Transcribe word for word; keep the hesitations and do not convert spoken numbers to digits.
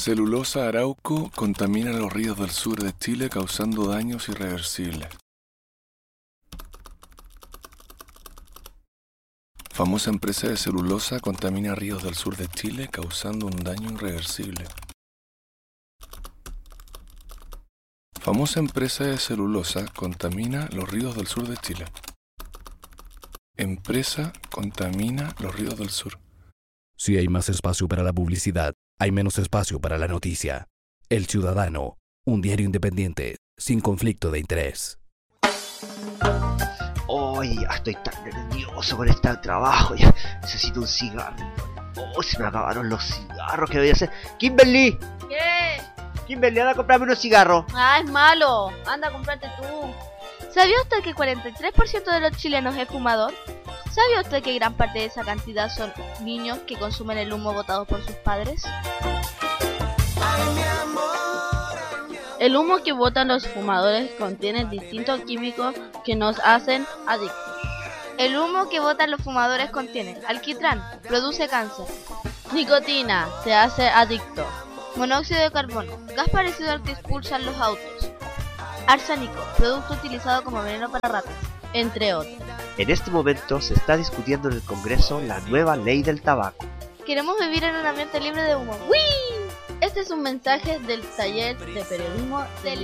Celulosa Arauco contamina los ríos del sur de Chile causando daños irreversibles. Famosa empresa de celulosa contamina ríos del sur de Chile causando un daño irreversible. Famosa empresa de celulosa contamina los ríos del sur de Chile. Empresa contamina los ríos del sur. Si hay más espacio para la publicidad, hay menos espacio para la noticia. El Ciudadano, un diario independiente, sin conflicto de interés. Hoy ya estoy tan nervioso con este trabajo, ya necesito un cigarro. Oh, se me acabaron los cigarros que voy a hacer. ¡Kimberly! ¿Qué? Kimberly, anda a comprarme unos cigarros. Ah, es malo. Anda a comprarte tú. ¿Sabía usted que cuarenta y tres por ciento de los chilenos es fumador? ¿Sabía usted que gran parte de esa cantidad son niños que consumen el humo botado por sus padres? El humo que botan los fumadores contiene distintos químicos que nos hacen adictos. El humo que botan los fumadores contiene alquitrán, produce cáncer. Nicotina, te hace adicto. Monóxido de carbono, gas parecido al que expulsan los autos. Arsénico, producto utilizado como veneno para ratas, entre otros. En este momento se está discutiendo en el Congreso la nueva ley del tabaco. Queremos vivir en un ambiente libre de humo. ¡Wii! Este es un mensaje del taller de periodismo del